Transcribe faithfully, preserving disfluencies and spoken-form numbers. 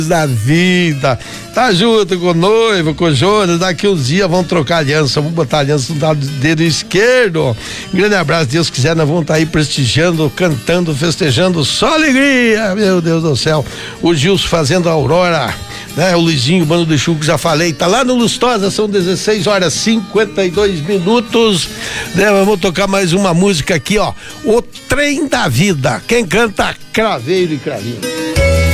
da vida, tá junto com o noivo, com o Jonas, daqui uns dias vão trocar aliança, vamos botar aliança no dedo esquerdo. Um grande abraço, Deus quiser, nós vamos estar tá aí prestigiando, cantando, festejando, só alegria, meu Deus do céu. O Gilson fazendo a Aurora, né? O Luizinho, o Bando do Chuco, já falei, tá lá no Lustosa, são dezesseis horas e cinquenta e dois minutos, né? Vamos tocar mais uma música aqui, ó, O Trem da Vida, quem canta? Craveiro e Cravinho.